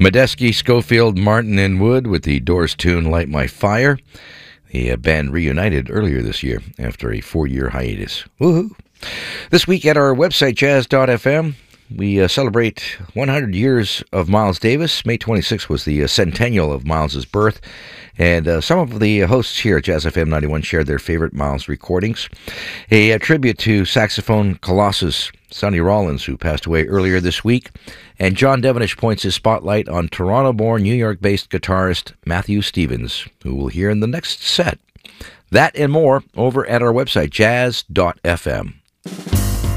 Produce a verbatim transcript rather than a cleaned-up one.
Medeski, Schofield, Martin, and Wood with the Doors tune Light My Fire. The uh, band reunited earlier this year after a four-year hiatus. Woohoo! This week at our website, jazz dot f m, we uh, celebrate one hundred years of Miles Davis. May twenty-sixth was the uh, centennial of Miles's birth. And uh, some of the hosts here at Jazz F M ninety-one shared their favorite Miles recordings. A, a tribute to saxophone colossus Sonny Rollins, who passed away earlier this week. And John Devenish points his spotlight on Toronto-born, New York-based guitarist Matthew Stevens, who we'll hear in the next set. That and more over at our website, jazz dot f m.